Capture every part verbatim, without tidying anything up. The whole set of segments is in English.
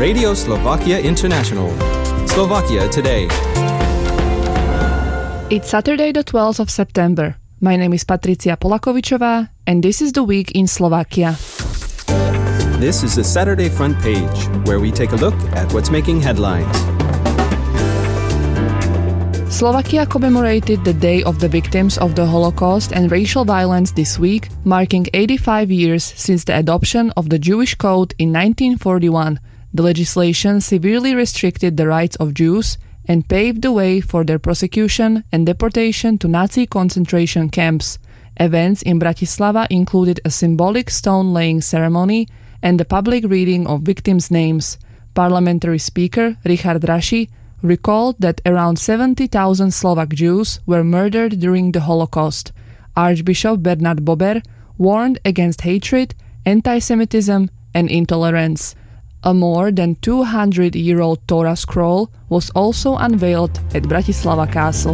Radio Slovakia International. Slovakia Today. It's Saturday the twelfth of September. My name is Patricia Polakovičová and this is the week in Slovakia. This is the Saturday Front Page, where we take a look at what's making headlines. Slovakia commemorated the Day of the Victims of the Holocaust and Racial Violence this week, marking eighty-five years since the adoption of the Jewish Code in nineteen forty-one. The legislation severely restricted the rights of Jews and paved the way for their prosecution and deportation to Nazi concentration camps. Events in Bratislava included a symbolic stone-laying ceremony and the public reading of victims' names. Parliamentary Speaker Richard Raši recalled that around seventy thousand Slovak Jews were murdered during the Holocaust. Archbishop Bernard Bober warned against hatred, anti-Semitism, and intolerance. A more than two hundred year old Torah scroll was also unveiled at Bratislava Castle.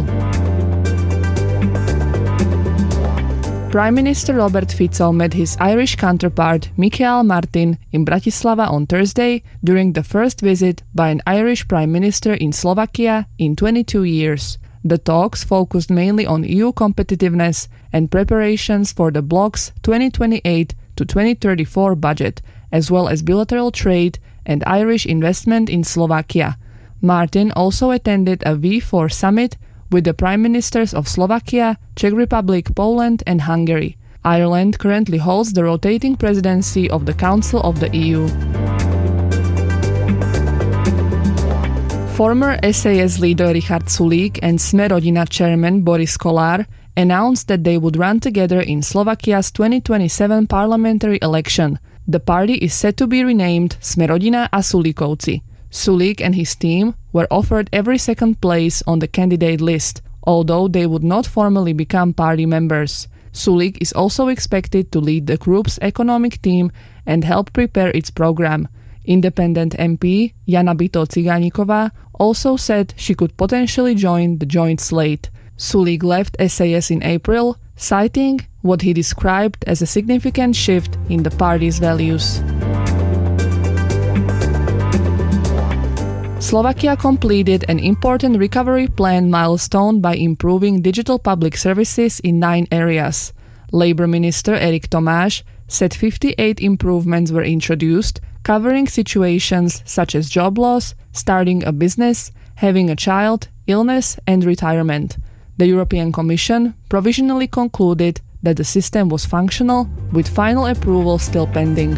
Prime Minister Robert Fico met his Irish counterpart Micheál Martin in Bratislava on Thursday during the first visit by an Irish Prime Minister in Slovakia in twenty-two years. The talks focused mainly on E U competitiveness and preparations for the bloc's twenty twenty-eight to twenty thirty-four budget, as well as bilateral trade and Irish investment in Slovakia. Martin also attended a V four summit with the Prime Ministers of Slovakia, Czech Republic, Poland and Hungary. Ireland currently holds the rotating presidency of the Council of the E U. Former S A S leader Richard Sulík and Sme-Rodina chairman Boris Kollár announced that they would run together in Slovakia's twenty twenty-seven parliamentary election. The party is set to be renamed Sme-Rodina a Sulíkovci. Sulík and his team were offered every second place on the candidate list, although they would not formally become party members. Sulík is also expected to lead the group's economic team and help prepare its program. Independent M P Jana Bytó-Cigániková also said she could potentially join the joint slate. Sulík left S A S in April, citing what he described as a significant shift in the party's values. Slovakia completed an important recovery plan milestone by improving digital public services in nine areas. Labour Minister Erik Tomáš said fifty-eight improvements were introduced, covering situations such as job loss, starting a business, having a child, illness, and retirement. The European Commission provisionally concluded that the system was functional, with final approval still pending.